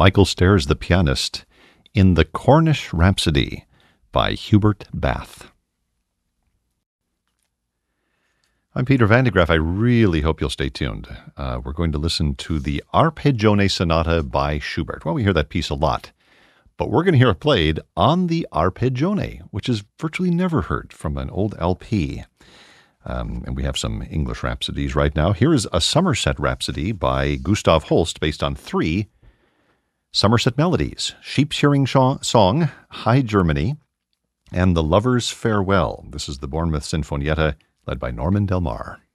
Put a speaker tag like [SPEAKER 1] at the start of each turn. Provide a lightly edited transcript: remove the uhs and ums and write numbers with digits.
[SPEAKER 1] Michael Stairs, the pianist, in The Cornish Rhapsody by Hubert Bath. I'm Peter Van de Graaff. I really hope you'll stay tuned. We're going to listen to the Arpeggione Sonata by Schubert. Well, we hear that piece a lot, but we're going to hear it played on the Arpeggione, which is virtually never heard from an old LP. And we have some English rhapsodies right now. Here is a Somerset Rhapsody by Gustav Holst, based on 3 Somerset melodies: Sheep's Hearing Song, High Germany, and The Lover's Farewell. This is the Bournemouth Sinfonietta, led by Norman Del Mar.